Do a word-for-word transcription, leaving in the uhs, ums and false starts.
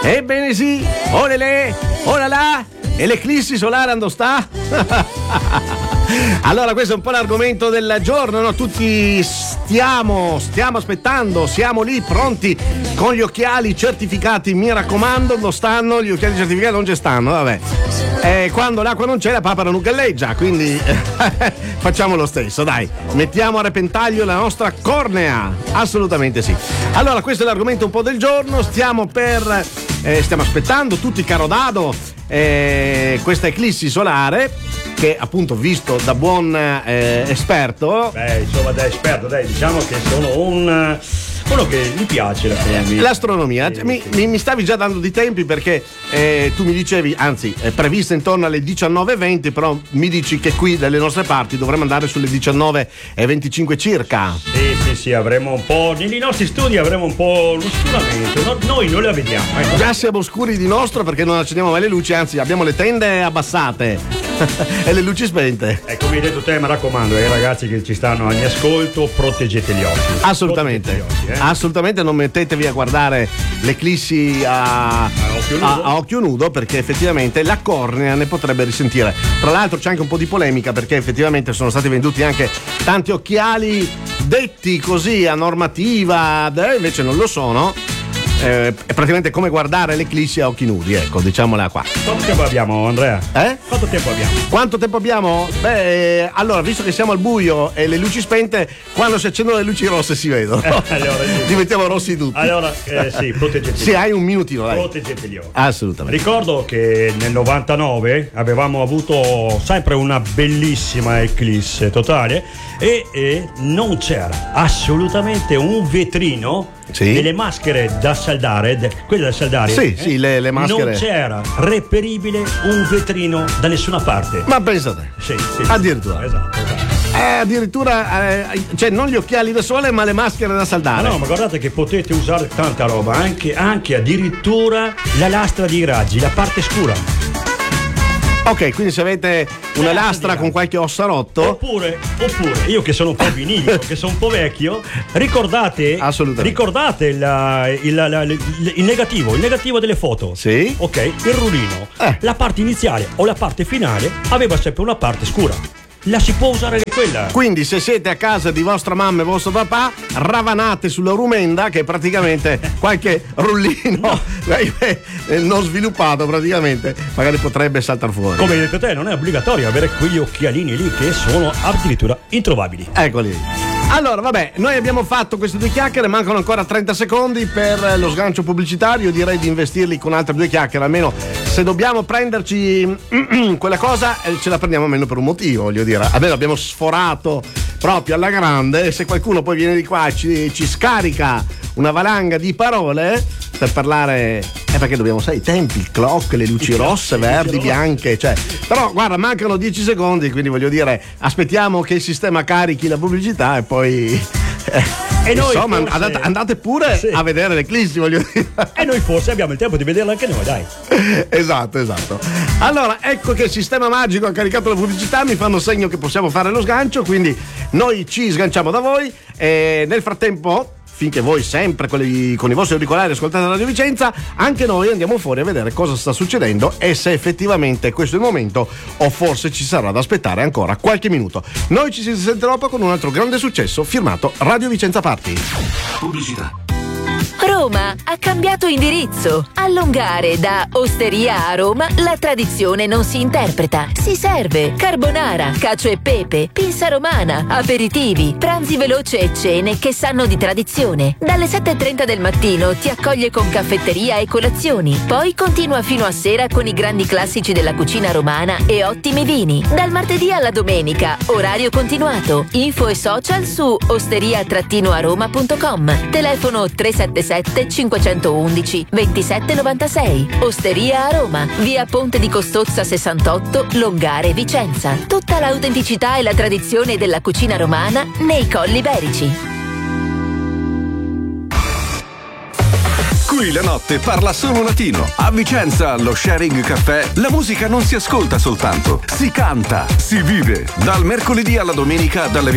Ebbene sì, olele, olala, e l'eclissi solare andò sta? Allora, questo è un po' l'argomento del giorno, no? Tutti stiamo, stiamo aspettando, siamo lì pronti con gli occhiali certificati, mi raccomando, non stanno, gli occhiali certificati non ci stanno, vabbè. E quando l'acqua non c'è la papera non galleggia, quindi facciamo lo stesso, dai, mettiamo a repentaglio la nostra cornea, assolutamente sì. Allora, questo è l'argomento un po' del giorno, stiamo per, eh, stiamo aspettando tutti, caro Dado, eh, questa eclissi solare, che appunto visto da buon eh, esperto. Beh, insomma, da esperto, dai, diciamo che sono un uno che gli piace l'astronomia. L'astronomia, mi, mi, mi stavi già dando di tempi perché eh, tu mi dicevi, anzi è prevista intorno alle diciannove e venti, però mi dici che qui dalle nostre parti dovremmo andare sulle diciannove e venticinque circa. Sì, sì, sì, avremo un po', nei nostri studi avremo un po' l'oscuramento, no, noi non la vediamo. Ecco. Già siamo oscuri di nostro perché non accendiamo mai le luci, anzi abbiamo le tende abbassate e le luci spente. E come hai detto te, mi raccomando, ai ragazzi che ci stanno agli ascolto, proteggete gli occhi. Assolutamente. Proteggete gli occhi, eh. Assolutamente non mettetevi a guardare l'eclissi a, a, occhio a, a occhio nudo, perché effettivamente la cornea ne potrebbe risentire. Tra l'altro c'è anche un po' di polemica perché effettivamente sono stati venduti anche tanti occhiali detti così a normativa, invece non lo sono. Eh, è praticamente come guardare l'eclissi a occhi nudi, ecco, diciamola qua. Quanto tempo abbiamo, Andrea? Eh? Quanto tempo abbiamo? Quanto tempo abbiamo? Beh, allora, visto che siamo al buio e le luci spente, quando si accendono le luci rosse si vedono. Eh, allora, diventiamo rossi tutti. Allora, eh, sì, proteggete. Sì, hai un minutino, dai. Proteggete gli occhi. Assolutamente. Ricordo che nel novantanove avevamo avuto sempre una bellissima eclisse totale e, e non c'era assolutamente un vetrino. Sì. Delle maschere da saldare, de, quelle da saldare, sì, eh, sì, le, le maschere. Non c'era reperibile un vetrino da nessuna parte. Ma pensate, sì, sì, addirittura. Sì, esatto, esatto. Eh, addirittura, eh, cioè non gli occhiali da sole, ma le maschere da saldare. Ma no, ma guardate che potete usare tanta roba, anche, anche addirittura la lastra di raggi, la parte scura. Ok, quindi se avete una lastra con qualche ossa rotto. Oppure, oppure, io che sono un po' vinilico, che sono un po' vecchio, ricordate ricordate la, il, la, la, il negativo, il negativo delle foto. Sì. Ok, il rullino. Eh. La parte iniziale o la parte finale aveva sempre una parte scura. La si può usare quella. Quindi se siete a casa di vostra mamma e vostro papà, ravanate sulla rumenda, che è praticamente qualche rullino no. non sviluppato praticamente magari potrebbe saltare fuori. Come hai detto te, non è obbligatorio avere quegli occhialini lì che sono addirittura introvabili. Eccoli. Allora, vabbè, noi abbiamo fatto queste due chiacchiere, mancano ancora trenta secondi per lo sgancio pubblicitario, direi di investirli con altre due chiacchiere, almeno se dobbiamo prenderci quella cosa ce la prendiamo almeno per un motivo, voglio dire, almeno abbiamo sforato proprio alla grande, e se qualcuno poi viene di qua e ci, ci scarica una valanga di parole per parlare, è perché dobbiamo, sai, i tempi, il clock, le luci rosse, verdi, bianche, cioè, però guarda, mancano dieci secondi, quindi voglio dire, aspettiamo che il sistema carichi la pubblicità e poi eh, e noi insomma forse... andate, andate pure sì. a vedere l'eclissi, voglio dire, e noi forse abbiamo il tempo di vederla anche noi, dai. Esatto, esatto. Allora, ecco che il sistema magico ha caricato la pubblicità, mi fanno segno che possiamo fare lo sgancio, quindi noi ci sganciamo da voi e nel frattempo, finché voi sempre con, le, con i vostri auricolari ascoltate Radio Vicenza, anche noi andiamo fuori a vedere cosa sta succedendo e se effettivamente questo è il momento o forse ci sarà da aspettare ancora qualche minuto. Noi ci si sente dopo con un altro grande successo firmato Radio Vicenza Party. Pubblicità. Roma ha cambiato indirizzo. A Longare da Osteria a Roma la tradizione non si interpreta, si serve. Carbonara, cacio e pepe, pinza romana, aperitivi, pranzi veloci e cene che sanno di tradizione. Dalle sette e trenta del mattino ti accoglie con caffetteria e colazioni. Poi continua fino a sera con i grandi classici della cucina romana e ottimi vini. Dal martedì alla domenica, orario continuato. Info e social su osteria aroma punto com. Telefono tre sette sette cinque uno uno due sette nove sei. Osteria a Roma, via Ponte di Costozza sessantotto, Longare, Vicenza. Tutta l'autenticità e la tradizione della cucina romana nei Colli Iberici. Qui la notte parla solo latino. A Vicenza, allo Sharing Caffè, la musica non si ascolta soltanto, si canta, si vive. Dal mercoledì alla domenica, dalle